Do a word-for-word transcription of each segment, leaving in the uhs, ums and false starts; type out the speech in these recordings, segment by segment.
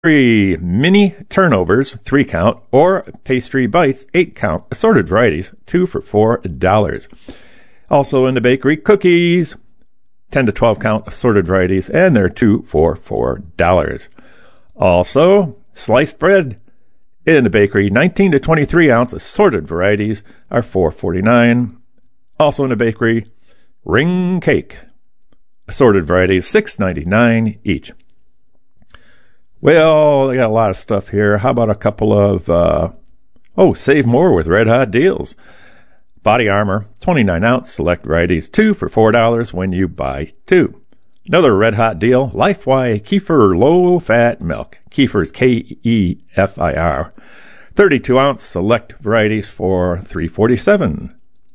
Pastry mini turnovers, three count, or pastry bites, eight count, assorted varieties, two for four dollars. Also in the bakery, cookies, ten to twelve count, assorted varieties, and they're two for four dollars. Also, sliced bread in the bakery, nineteen to twenty-three ounce, assorted varieties are four forty-nine. Also in the bakery, ring cake, assorted varieties, six ninety-nine each. Well, they got a lot of stuff here. How about a couple of, uh, oh, save more with red hot deals. Body Armor, twenty-nine ounce, select varieties, two for four dollars when you buy two. Another red hot deal, Lifeway Kefir low fat milk. Kefir is K E F I R. thirty-two ounce, select varieties for three forty-seven.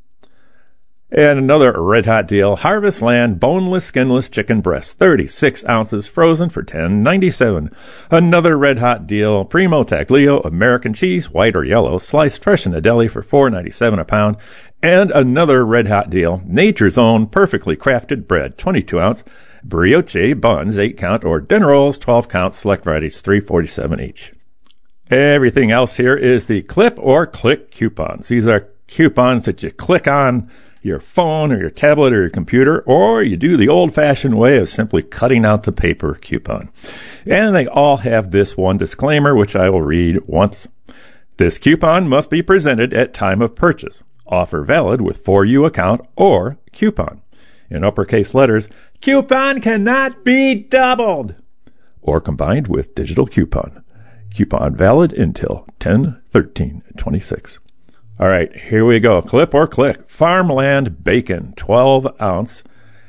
And another red hot deal, Harvest Land boneless, skinless chicken breast, thirty-six ounces, frozen for ten ninety-seven. Another red hot deal, Primo Taglio American cheese, white or yellow, sliced fresh in the deli for four ninety-seven a pound. And another red hot deal, Nature's Own perfectly crafted bread, twenty-two ounce, brioche buns, eight count, or dinner rolls, twelve count, select varieties, three forty-seven each. Everything else here is the clip or click coupons. These are coupons that you click on your phone or your tablet or your computer, or you do the old-fashioned way of simply cutting out the paper coupon. And they all have this one disclaimer, which I will read once. This coupon must be presented at time of purchase. Offer valid with four U account or coupon. In uppercase letters, coupon cannot be doubled or combined with digital coupon. Coupon valid until ten thirteen twenty-six. All right, here we go. Clip or click. Farmland bacon, twelve ounce,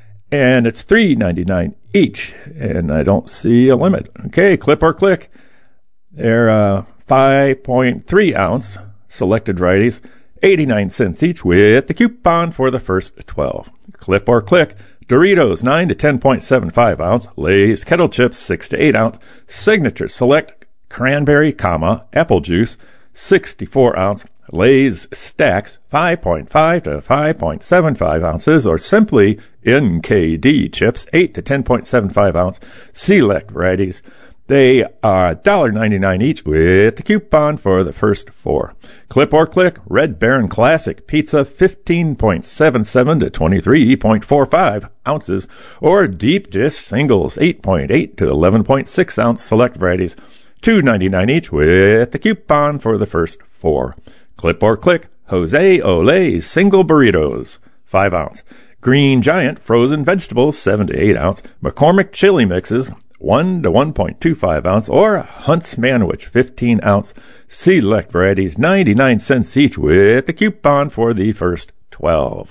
and it's three ninety-nine each, and I don't see a limit. Okay, clip or click. They're uh, five point three ounce, selected varieties, eighty-nine cents each with the coupon for the first twelve. Clip or click. Doritos, nine to ten point seven five ounce, Lay's kettle chips, six to eight ounce, Signature Select cranberry, comma, apple juice, sixty-four ounce, Lay's Stacks, five point five to five point seven five ounces, or simply N K D chips, eight to ten point seven five ounce, select varieties. They are one dollar ninety-nine each with the coupon for the first four. Clip or click, Red Baron Classic Pizza, fifteen point seven seven to twenty-three point four five ounces, or Deep Dish Singles, eight point eight to eleven point six ounce, select varieties, two ninety-nine each with the coupon for the first four. Clip or click, Jose Olé Single Burritos, five ounce. Green Giant Frozen Vegetables, seven to eight ounce. McCormick Chili Mixes, one to one point two five ounce. Or Hunt's Manwich, fifteen ounce. Select varieties, ninety-nine cents each with the coupon for the first twelve.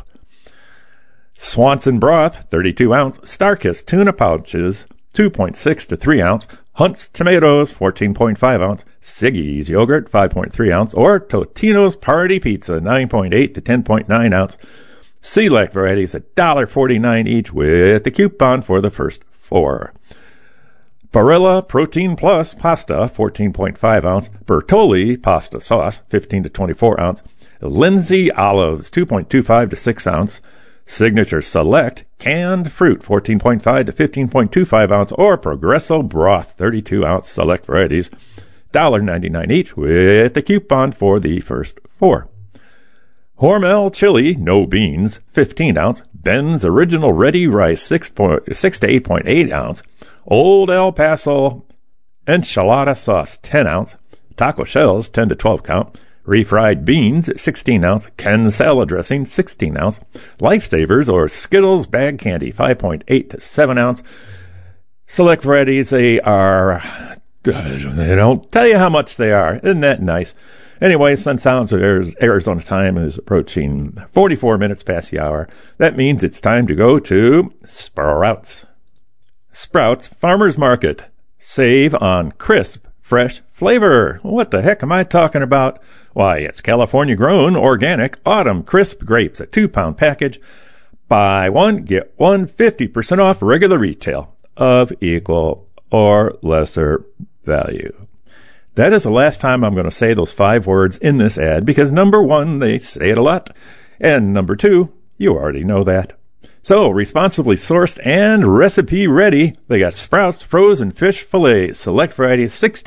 Swanson Broth, thirty-two ounce. Starkist Tuna Pouches, two point six to three ounce. Hunt's Tomatoes, fourteen point five ounce. Siggy's Yogurt, five point three ounce. Or Totino's Party Pizza, nine point eight to ten point nine ounce. Select varieties, one dollar forty-nine each with the coupon for the first four. Barilla Protein Plus Pasta, fourteen point five ounce. Bertolli Pasta Sauce, fifteen to twenty-four ounce. Lindsay Olives, two point two five to six ounce. Signature Select Canned Fruit, fourteen point five to fifteen point two five ounce, or Progresso Broth, thirty-two ounce, select varieties, one dollar ninety-nine each with the coupon for the first four. Hormel Chili, no beans, fifteen ounce. Ben's Original Ready Rice, six, six to eight point eight ounce. Old El Paso Enchilada Sauce, ten ounce. Taco Shells, ten to twelve count. Refried beans, sixteen ounce. Ken salad dressing, sixteen ounce. Lifesavers or Skittles bag candy, five point eight to seven ounce. Select varieties, they are, they don't tell you how much they are. Isn't that nice? Anyway, Sun Sounds Arizona time is approaching forty-four minutes past the hour. That means it's time to go to Sprouts. Sprouts Farmers Market. Save on crisp, fresh flavor. What the heck am I talking about? Why, it's California-grown, organic, autumn crisp grapes, a two-pound package. Buy one, get one, fifty percent off regular retail of equal or lesser value. That is the last time I'm going to say those five words in this ad, because number one, they say it a lot, and number two, you already know that. So, responsibly sourced and recipe ready, they got Sprouts frozen fish fillets, select varieties, six